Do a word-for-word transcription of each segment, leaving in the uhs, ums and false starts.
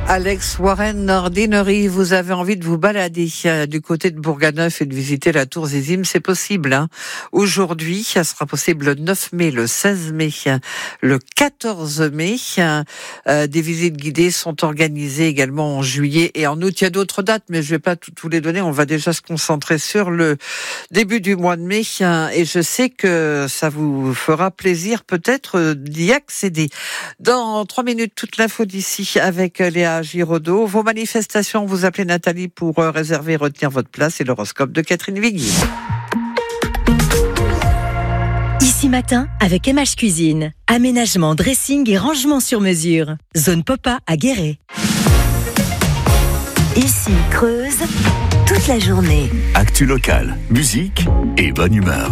Alex Warren Ordinery, vous avez envie de vous balader euh, du côté de Bourganeuf et de visiter la Tour Zizim, c'est possible. Hein. Aujourd'hui, ça sera possible le neuf mai, le seize mai, le quatorze mai. Euh, des visites guidées sont organisées également en juillet et en août. Il y a d'autres dates, mais je ne vais pas tous les donner. On va déjà se concentrer sur le début du mois de mai. Et je sais que ça vous fera plaisir peut-être d'y accéder. Dans trois minutes, toute l'info d'ici avec Léa Giraudot. Vos manifestations, vous appelez Nathalie pour réserver et retenir votre place et l'horoscope de Catherine Vigui. Ici matin avec M H Cuisine. Aménagement, dressing et rangement sur mesure. Zone Popa à Guéret. Ici Creuse, toute la journée. Actu locale, musique et bonne humeur.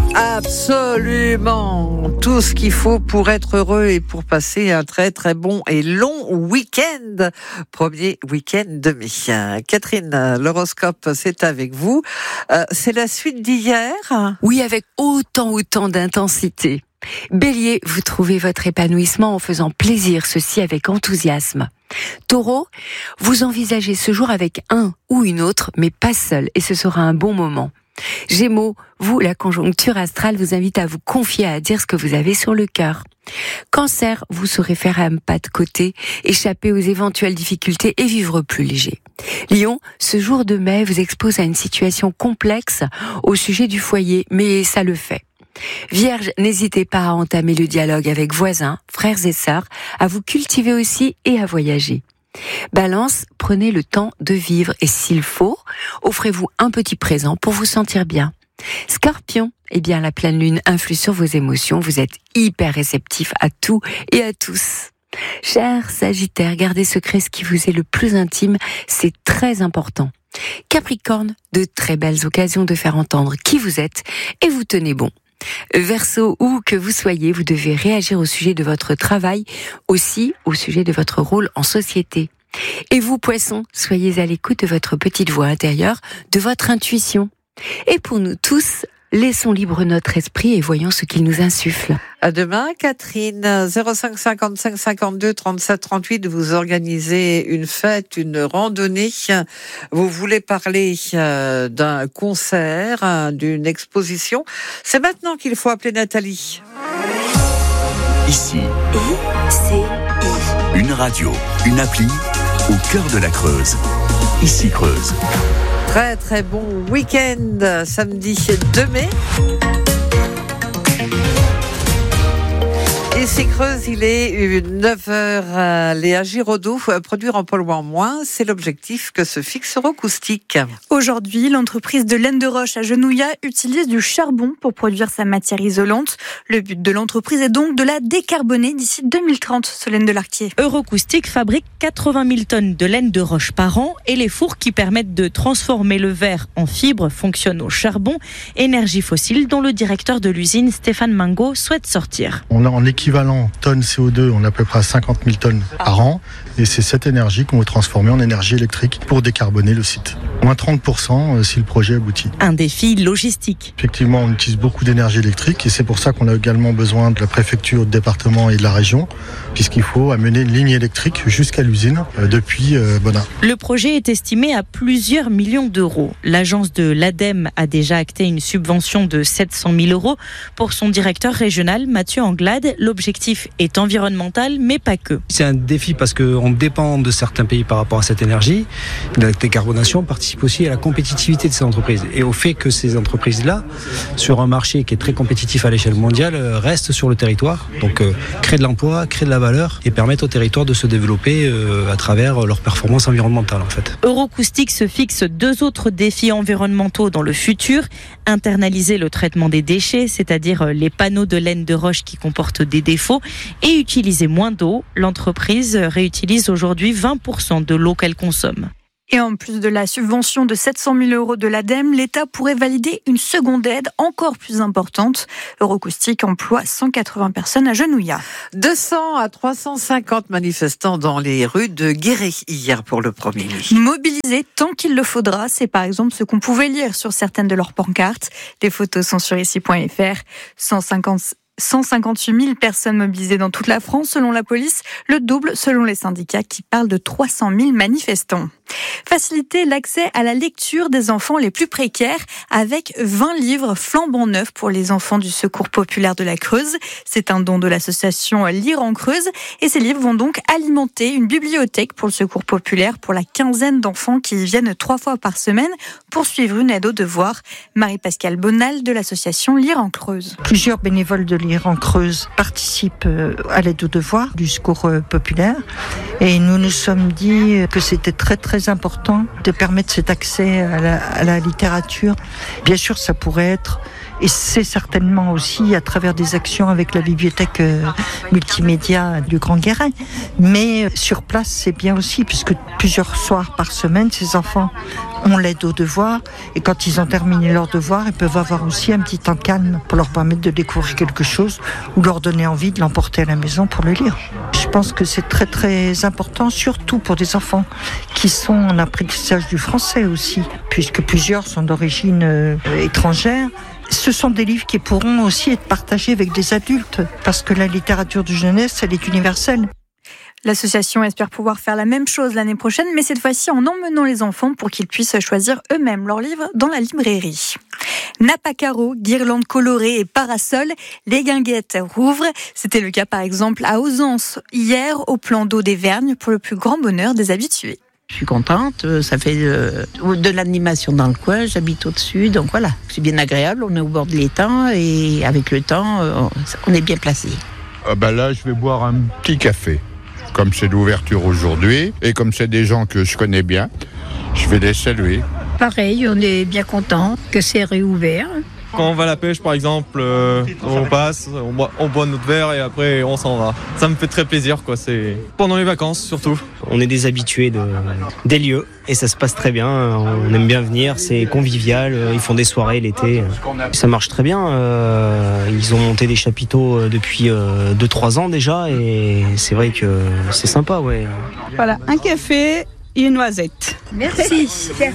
Absolument. Tout ce qu'il faut pour être heureux et pour passer un très très bon et long week-end. Premier week-end de mai. Catherine, l'horoscope, c'est avec vous. Euh, c'est la suite d'hier. Oui, avec autant, autant d'intensité. Bélier, vous trouvez votre épanouissement en faisant plaisir, ceci avec enthousiasme. Taureau, vous envisagez ce jour avec un ou une autre, mais pas seul, et ce sera un bon moment. Gémeaux, vous, la conjoncture astrale vous invite à vous confier, à dire ce que vous avez sur le cœur. Cancer, vous saurez faire un pas de côté, échapper aux éventuelles difficultés et vivre plus léger. Lion, ce jour de mai vous expose à une situation complexe au sujet du foyer, mais ça le fait. Vierge, n'hésitez pas à entamer le dialogue avec voisins, frères et sœurs, à vous cultiver aussi et à voyager. Balance, prenez le temps de vivre et s'il faut, offrez-vous un petit présent pour vous sentir bien. Scorpion, eh bien la pleine lune influe sur vos émotions, vous êtes hyper réceptif à tout et à tous. Cher Sagittaire, gardez secret ce qui vous est le plus intime, c'est très important. Capricorne, de très belles occasions de faire entendre qui vous êtes et vous tenez bon. Verseau, où que vous soyez, vous devez réagir au sujet de votre travail, aussi au sujet de votre rôle en société. Et vous, Poissons, soyez à l'écoute de votre petite voix intérieure, de votre intuition. Et pour nous tous, laissons libre notre esprit et voyons ce qu'il nous insuffle. À demain, Catherine. zéro cinq cinquante-cinq cinquante-deux trente-sept trente-huit, vous organisez une fête, une randonnée. Vous voulez parler euh, d'un concert, hein, d'une exposition. C'est maintenant qu'il faut appeler Nathalie. Ici, I C I. une radio, une appli au cœur de la Creuse. Ici Creuse. Très très bon week-end, samedi deux mai. Ici Creuse, il est neuf heures. Léa Giraudot, produire en polluant moins, c'est l'objectif que se fixe Eurocoustic. Aujourd'hui, l'entreprise de laine de roche à Genouillat utilise du charbon pour produire sa matière isolante. Le but de l'entreprise est donc de la décarboner d'ici deux mille trente, Solène Delarquier. Eurocoustic fabrique quatre-vingt mille tonnes de laine de roche par an et les fours qui permettent de transformer le verre en fibre fonctionnent au charbon, énergie fossile dont le directeur de l'usine, Stéphane Mingo, souhaite sortir. On a en équivalent tonnes C O deux, on a à peu près cinquante mille tonnes par an et c'est cette énergie qu'on veut transformer en énergie électrique pour décarboner le site. Moins trente pour cent si le projet aboutit. Un défi logistique. Effectivement, on utilise beaucoup d'énergie électrique et c'est pour ça qu'on a également besoin de la préfecture, du département et de la région puisqu'il faut amener une ligne électrique jusqu'à l'usine euh, depuis euh, Bonin. Le projet est estimé à plusieurs millions d'euros. L'agence de l'ADEME a déjà acté une subvention de sept cent mille euros pour son directeur régional Mathieu Anglade. L'objectif est environnemental, mais pas que. C'est un défi parce qu'on dépend de certains pays par rapport à cette énergie. La décarbonation participe aussi à la compétitivité de ces entreprises et au fait que ces entreprises-là, sur un marché qui est très compétitif à l'échelle mondiale, restent sur le territoire. Donc, euh, créent de l'emploi, créent de la valeur et permettent au territoire de se développer euh, à travers leur performance environnementale, en fait. Eurocoustic se fixe deux autres défis environnementaux dans le futur. Internaliser le traitement des déchets, c'est-à-dire les panneaux de laine de roche qui comportent des défauts, et utiliser moins d'eau. L'entreprise réutilise aujourd'hui vingt pour cent de l'eau qu'elle consomme. Et en plus de la subvention de sept cent mille euros de l'ADEME, l'État pourrait valider une seconde aide encore plus importante. Eurocoustic emploie cent quatre-vingts personnes à Genouillat. deux cents à trois cent cinquante manifestants dans les rues de Guéret hier pour le premier mai. Mobilisés tant qu'il le faudra, c'est par exemple ce qu'on pouvait lire sur certaines de leurs pancartes. Les photos sont sur ici point f r. cent cinquante cent cinquante-huit mille personnes mobilisées dans toute la France selon la police, le double selon les syndicats qui parlent de trois cent mille manifestants. Faciliter l'accès à la lecture des enfants les plus précaires avec vingt livres flambant neufs pour les enfants du Secours populaire de la Creuse. C'est un don de l'association Lire en Creuse et ces livres vont donc alimenter une bibliothèque pour le Secours populaire pour la quinzaine d'enfants qui y viennent trois fois par semaine pour suivre une aide aux devoirs. Marie-Pascale Bonal de l'association Lire en Creuse. Plusieurs bénévoles de Lire en Creuse participent à l'aide aux devoirs du Secours populaire et nous nous sommes dit que c'était très très important de permettre cet accès à la, à la littérature. Bien sûr, ça pourrait être, et c'est certainement aussi à travers des actions avec la bibliothèque euh, multimédia du Grand Guéret. Mais sur place, c'est bien aussi, puisque plusieurs soirs par semaine, ces enfants ont l'aide aux devoirs. Et quand ils ont terminé leurs devoirs, ils peuvent avoir aussi un petit temps calme pour leur permettre de découvrir quelque chose ou leur donner envie de l'emporter à la maison pour le lire. Je pense que c'est très très important, surtout pour des enfants qui sont en apprentissage du français aussi, puisque plusieurs sont d'origine euh, étrangère. Ce sont des livres qui pourront aussi être partagés avec des adultes, parce que la littérature de jeunesse, elle est universelle. L'association espère pouvoir faire la même chose l'année prochaine, mais cette fois-ci en emmenant les enfants pour qu'ils puissent choisir eux-mêmes leurs livres dans la librairie. Nappe à carreaux, guirlandes colorées et parasols, les guinguettes rouvrent. C'était le cas par exemple à Ausence hier au plan d'eau des Vergnes pour le plus grand bonheur des habitués. Je suis contente, ça fait de, de l'animation dans le coin, j'habite au-dessus, donc voilà, c'est bien agréable, on est au bord de l'étang et avec le temps, on est bien placé. Ah bah là, je vais boire un petit café, comme c'est l'ouverture aujourd'hui et comme c'est des gens que je connais bien, je vais les saluer. Pareil, on est bien content que c'est réouvert. Quand on va à la pêche, par exemple, euh, on passe, on boit, on boit notre verre et après on s'en va. Ça me fait très plaisir, quoi. C'est pendant les vacances surtout. On est des habitués de, des lieux et ça se passe très bien. On aime bien venir, c'est convivial. Ils font des soirées l'été, ça marche très bien. Ils ont monté des chapiteaux depuis deux trois ans déjà et c'est vrai que c'est sympa, ouais. Voilà, un café et une noisette. Merci.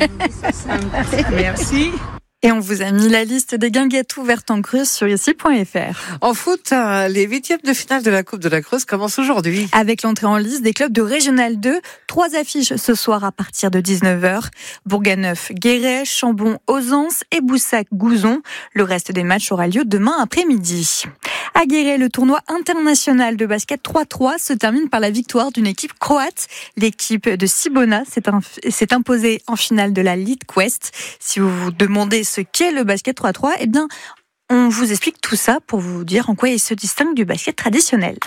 Merci. Et on vous a mis la liste des guinguettes ouvertes en Creuse sur ici point f r. En foot, les huitièmes de finale de la Coupe de la Creuse commencent aujourd'hui. Avec l'entrée en liste des clubs de Régional deux, trois affiches ce soir à partir de dix-neuf heures. Bourganeuf, Guéret, Chambon, Ausence et Boussac-Gouzon. Le reste des matchs aura lieu demain après-midi. À Guéret, le tournoi international de basket trois trois se termine par la victoire d'une équipe croate. L'équipe de Cibona s'est, un, s'est imposée en finale de la Lead Quest. Si vous vous demandez ce qu'est le basket trois trois, eh bien, on vous explique tout ça pour vous dire en quoi il se distingue du basket traditionnel.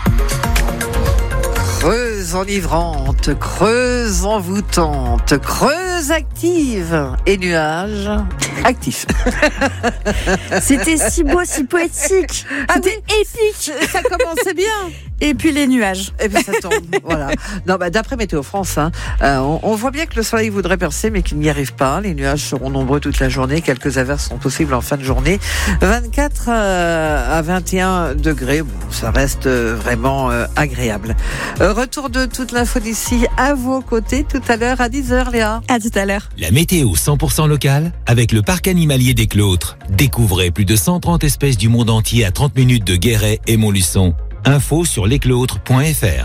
Creuse enivrante, Creuse envoûtante, Creuse active et nuages actifs. C'était si beau, si poétique. Ah C'était oui, épique. Ça commençait bien. Et puis les nuages. Et puis ça tombe. Voilà. Non, bah, d'après Météo France, hein, euh, on, on voit bien que le soleil voudrait percer, mais qu'il n'y arrive pas. Les nuages seront nombreux toute la journée. Quelques averses sont possibles en fin de journée. vingt-quatre à vingt et un degrés. Bon, ça reste vraiment euh, agréable. Euh, retour de toute l'info d'ici à vos côtés tout à l'heure à dix heures, Léa. À tout à l'heure. La météo cent pour cent locale avec le parc animalier des Clôtres. Découvrez plus de cent trente espèces du monde entier à trente minutes de Guéret et Montluçon. Info sur lesclôtres point f r.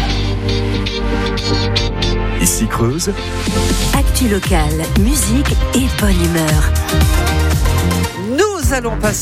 Ici Creuse. Actu locale, musique et bonne humeur. Nous allons passer